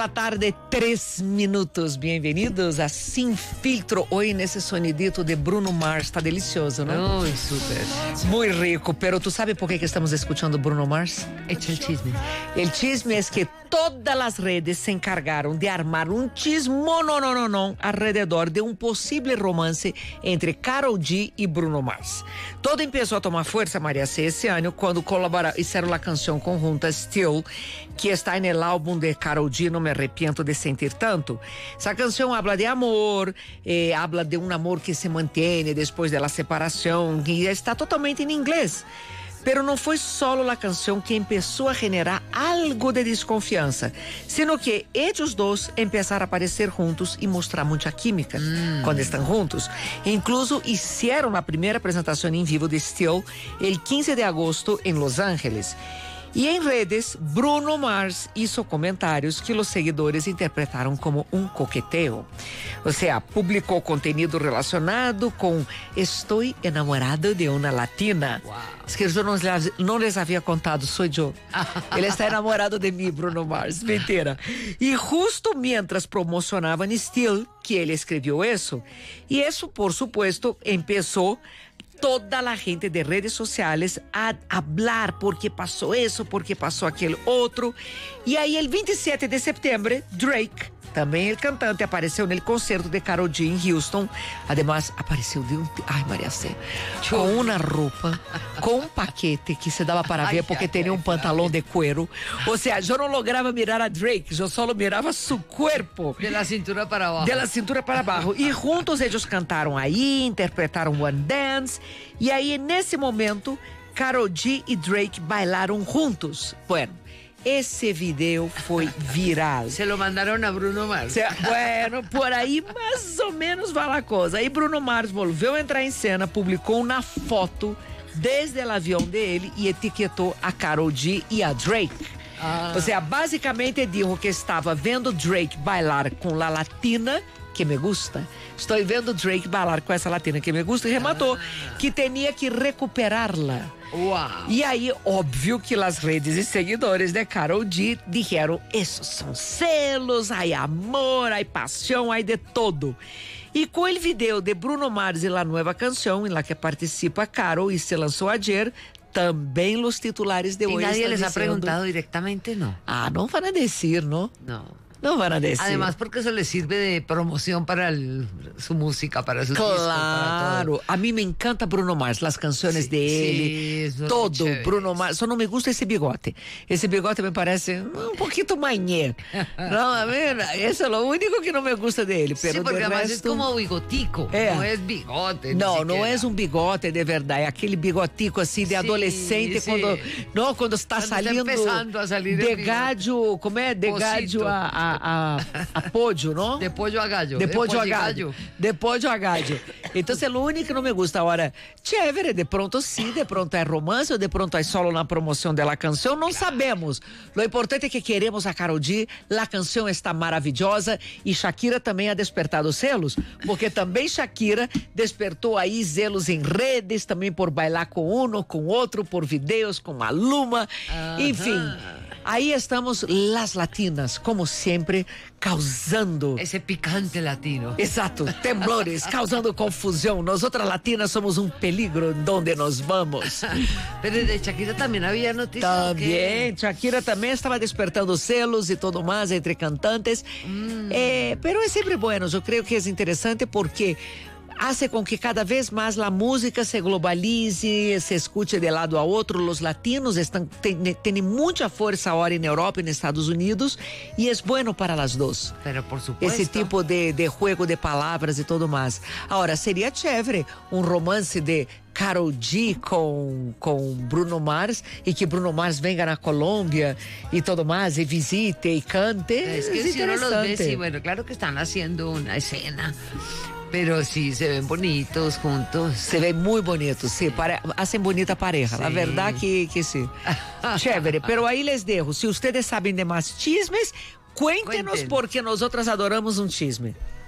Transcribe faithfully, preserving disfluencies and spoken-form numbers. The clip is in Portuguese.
la tarde, tres minutos. Bem-vindos a Sin Filtro. Hoy nesse sonidito de Bruno Mars. Está delicioso, ¿no? Uy, súper. Muy rico. Pero ¿tú sabes por qué que estamos escuchando Bruno Mars? Echa el chisme. El chisme es que todas las redes se encargaron de armar un chismo, no, no, no, no, alrededor de un posible romance entre Karol G y Bruno Mars. Todo empezó a tomar fuerza, María C., ese año cuando colaboraron, hicieron la canción conjunta Still, que está en el álbum de Karol G, No Me Arrepiento de Sentir Tanto. Esa canción habla de amor, eh, habla de un amor que se mantiene después de la separación y está totalmente en inglés. Pero não foi solo a canção que começou a generar algo de desconfiança, sino que eles dois começaram a aparecer juntos e mostrar muita química mm. quando estão juntos. Incluso hicieron a primeira apresentação em vivo de Still el quince de agosto em Los Ángeles. E em redes, Bruno Mars hizo comentários que os seguidores interpretaram como um coqueteo. Ou seja, publicou conteúdo relacionado com "Estou enamorado de uma latina". Wow. Es que eu não, não les havia contado, sou eu. Ele está enamorado de mim, Bruno Mars. Mentira. E justo mientras promocionavam Still, que ele escreveu isso, e isso, por supuesto, começou toda la gente de redes sociales a hablar porque pasó eso, porque pasó aquel otro. Y ahí el veintisiete de septiembre, Drake, também el cantante, apareceu no concerto de Karol G em Houston. Además, apareceu de um... Ai, Maria C. Com uma roupa, com um paquete que se dava para ver porque tinha um pantalão de cuero. Ou seja, eu não lograva mirar a Drake, eu só mirava seu corpo. De la cintura para abaixo. De la cintura para abaixo. E juntos eles cantaram aí, interpretaram One Dance. E aí, nesse momento, Karol G e Drake bailaram juntos. Bueno, esse vídeo foi viral. Se lo mandaram a Bruno Mars. Se, bueno, por aí mais ou menos vai a coisa. Aí Bruno Mars volveu a entrar em cena, publicou uma foto desde o avião dele e etiquetou a Karol G e a Drake. Ah. Ou seja, basicamente disse que estava vendo Drake bailar com la latina que me gusta. Estou vendo Drake bailar com essa latina que me gusta e rematou ah. que tinha que recuperá-la. Uau. E aí, óbvio que as redes e seguidores de Karol G dijeron, esses são celos, hay amor, hay paixão, hay de todo. E com o vídeo de Bruno Mars e a nova canção, em la que participa Karol e se lançou ayer, também os titulares de ¿Y hoje nadie están les ha diciendo, preguntado directamente? No. Ah, não van a decir, ¿no? No. No van a decir. Además, porque eso les sirve de promoción para el, su música, para sus claro. discos, para todo. A mí me encanta Bruno Mars, las canciones sí, de él, sí, todo. Bruno Mars, solo no me gusta ese bigote. Ese bigote me parece un poquito mañé. No, a ver, eso es lo único que no me gusta de él. Pero sí, porque además resto, es como bigotico, é. no es bigote. No, no es un bigote de verdad, es aquel bigotico así de sí, adolescente sí. cuando, no, cuando está cuando saliendo está empezando a salir de gallo, ¿cómo es? De Pocito. gallo a, a, a a pollo, ¿no? De pollo a gallo. De, de pollo, pollo a gallo. gallo. De pollo a gallo. Entonces, é o único que não me gusta. Ahora, chévere, de pronto sim, de pronto é romance, ou de pronto é solo na promoção da canção, não claro. sabemos. O importante é que queremos a Karol G, a canção está maravilhosa e Shakira também ha despertado celos, porque também Shakira despertou aí zelos em redes, também por bailar com um, com outro, por videos com Maluma, uh-huh. enfim. Aí estamos las latinas, como sempre, causando... Esse picante latino. Exato, temblores, causando confusão. Nós outras latinas somos um peligro onde nós vamos. Pero de Shakira também havia notícias. Também, que... Shakira também estava despertando celos e tudo mais entre cantantes. Mm. Eh, pero é sempre bueno, eu creio que é interessante porque... hace com que cada vez mais a música se globalize, se escute de lado a outro. Os latinos estão têm muita força agora na Europa e nos Estados Unidos e é bueno para as duas. Pero por supuesto. Esse tipo de, de juego de palavras e tudo mais. Agora, seria chévere um romance de Karol G com, com Bruno Mars e que Bruno Mars venga na Colômbia e tudo mais, e visite e cante. Es que si uno los ve, sí, bueno, claro que están haciendo una escena. Pero sí, se ven bonitos juntos. Se ven muy bonitos, sí, para, hacen bonita pareja, sí. La verdad que, que sí. Chévere, pero ahí les dejo, si ustedes saben de más chismes, cuéntenos. Cuenten. Porque nosotras adoramos un chisme.